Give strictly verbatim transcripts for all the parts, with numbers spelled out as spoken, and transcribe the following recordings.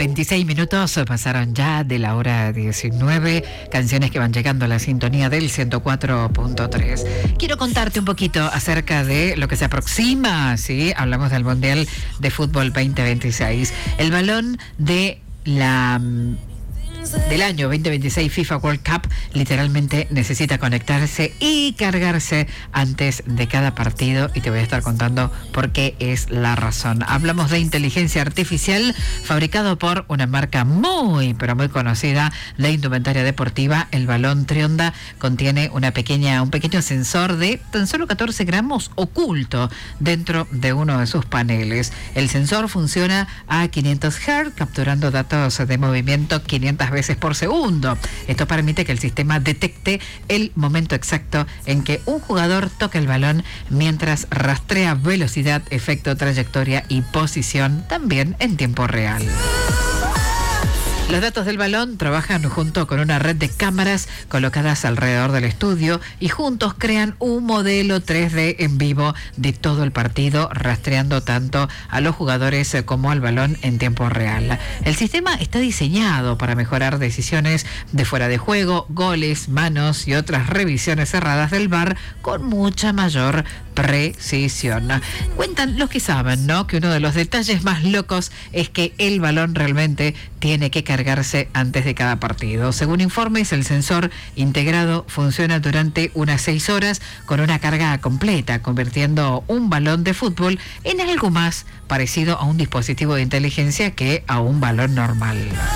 veintiséis minutos pasaron ya de la hora diecinueve, canciones que van llegando a la sintonía del ciento cuatro punto tres. Quiero contarte un poquito acerca de lo que se aproxima, ¿sí? Hablamos del Mundial de Fútbol veinte veintiséis. El balón de la... del año veinte veintiséis FIFA World Cup literalmente necesita conectarse y cargarse antes de cada partido, y te voy a estar contando por qué es la razón. Hablamos de inteligencia artificial, fabricado por una marca muy pero muy conocida de indumentaria deportiva. El balón Trionda contiene una pequeña, un pequeño sensor de tan solo catorce gramos oculto dentro de uno de sus paneles. El sensor funciona a quinientos hertz, capturando datos de movimiento quinientas veces por segundo. Esto permite que el sistema detecte el momento exacto en que un jugador toca el balón, mientras rastrea velocidad, efecto, trayectoria y posición, también en tiempo real. Los datos del balón trabajan junto con una red de cámaras colocadas alrededor del estudio y juntos crean un modelo tres D en vivo de todo el partido, rastreando tanto a los jugadores como al balón en tiempo real. El sistema está diseñado para mejorar decisiones de fuera de juego, goles, manos y otras revisiones cerradas del V A R con mucha mayor precisión. Cuentan los que saben, ¿no?, que uno de los detalles más locos es que el balón realmente tiene que cargarse antes de cada partido. Según informes, el sensor integrado funciona durante unas seis horas con una carga completa, convirtiendo un balón de fútbol en algo más parecido a un dispositivo de inteligencia que a un balón normal.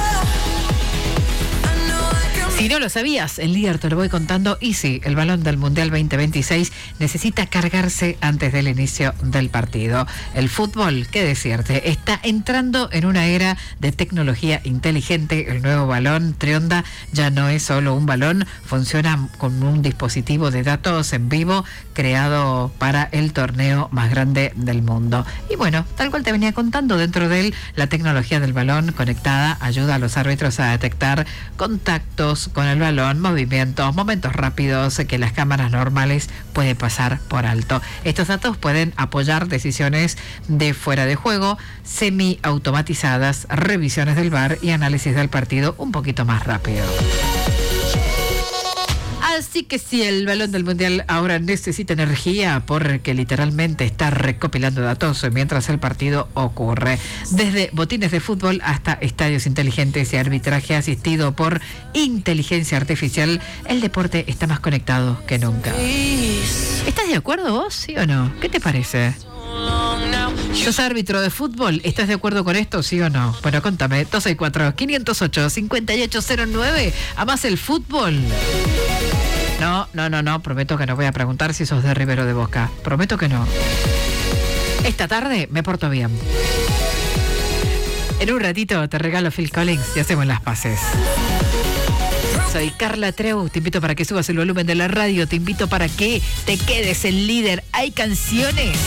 Si no lo sabías, el líder te lo voy contando. Y sí, el balón del Mundial veinte veintiséis necesita cargarse antes del inicio del partido. El fútbol, qué decirte, está entrando en una era de tecnología inteligente. El nuevo balón Trionda ya no es solo un balón, funciona con un dispositivo de datos en vivo creado para el torneo más grande del mundo. Y bueno, tal cual te venía contando, dentro de él, la tecnología del balón conectada ayuda a los árbitros a detectar contactos con el balón, movimientos, momentos rápidos que las cámaras normales pueden pasar por alto. Estos datos pueden apoyar decisiones de fuera de juego, semi-automatizadas, revisiones del V A R y análisis del partido un poquito más rápido. Así que si el balón del Mundial ahora necesita energía, porque literalmente está recopilando datos mientras el partido ocurre. Desde botines de fútbol hasta estadios inteligentes y arbitraje asistido por inteligencia artificial, el deporte está más conectado que nunca. ¿Estás de acuerdo vos, sí o no? ¿Qué te parece? ¿Sos árbitro de fútbol? ¿Estás de acuerdo con esto, sí o no? Bueno, contame. dos seis cuatro, cinco cero ocho, cinco ocho cero nueve. ¿Amás el fútbol? No, no, no, no. Prometo que no voy a preguntar si sos de River o de Boca. Prometo que no. Esta tarde me porto bien. En un ratito te regalo Phil Collins y hacemos las paces. Soy Carla Treu, te invito para que subas el volumen de la radio, te invito para que te quedes en líder. Hay canciones.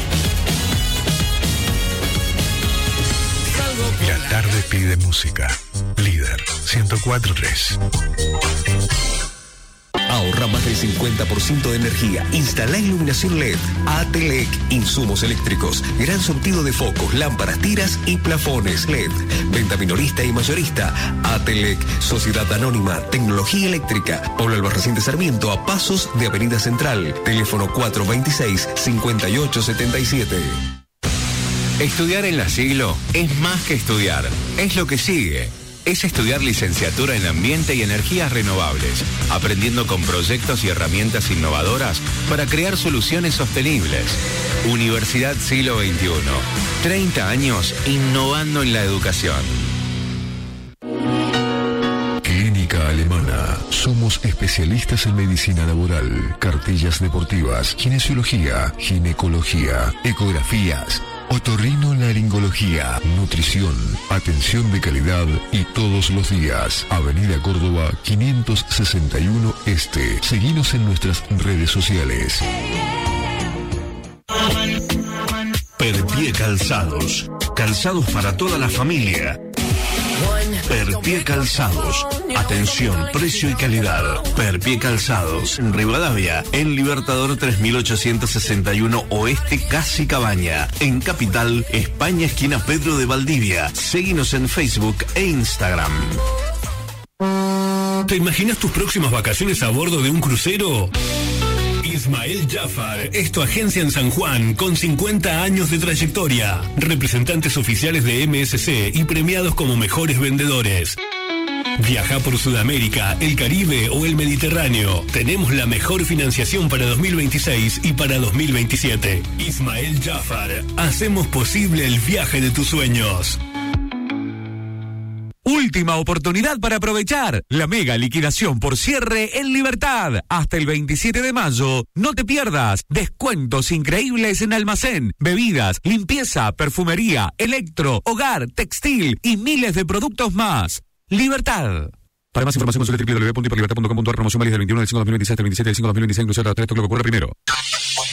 La tarde pide música. Líder ciento cuatro punto tres. Ahorra más del cincuenta por ciento de energía. Instala iluminación L E D. Atelec, insumos eléctricos. Gran surtido de focos, lámparas, tiras y plafones L E D. Venta minorista y mayorista. Atelec, Sociedad Anónima, Tecnología Eléctrica. Pablo Albarracín de Sarmiento, a pasos de Avenida Central. Teléfono cuatro dos seis, cinco ocho siete siete. Estudiar en La Siglo es más que estudiar. Es lo que sigue. Es estudiar licenciatura en Ambiente y Energías Renovables, aprendiendo con proyectos y herramientas innovadoras para crear soluciones sostenibles. Universidad Siglo veintiuno. treinta años innovando en la educación. Clínica Alemana. Somos especialistas en medicina laboral, cartillas deportivas, kinesiología, ginecología, ecografías, otorrinolaringología, nutrición, atención de calidad y todos los días. Avenida Córdoba quinientos sesenta y uno Este. Seguinos en nuestras redes sociales. Perpie Calzados. Calzados para toda la familia. Perpie Calzados. Atención, precio y calidad. Perpie Calzados. En Rivadavia, en Libertador tres mil ochocientos sesenta y uno Oeste, Casi Cabaña. En Capital, España, esquina Pedro de Valdivia. Seguinos en Facebook e Instagram. ¿Te imaginas tus próximas vacaciones a bordo de un crucero? Ismael Jafar es tu agencia en San Juan con cincuenta años de trayectoria, representantes oficiales de M S C y premiados como mejores vendedores. Viaja por Sudamérica, el Caribe o el Mediterráneo. Tenemos la mejor financiación para dos mil veintiséis y para dos mil veintisiete. Ismael Jafar, hacemos posible el viaje de tus sueños. Última oportunidad para aprovechar la mega liquidación por cierre en Libertad. Hasta el veintisiete de mayo. No te pierdas. Descuentos increíbles en almacén, bebidas, limpieza, perfumería, electro, hogar, textil y miles de productos más. Libertad. Para más información consulte w w w punto hiperlibertad punto com punto a r. Promoción válida del veintiuno del cinco de dos mil veintiséis hasta el veintisiete del cinco de dos mil veintiséis, incluso hasta tres, todo lo que ocurre primero.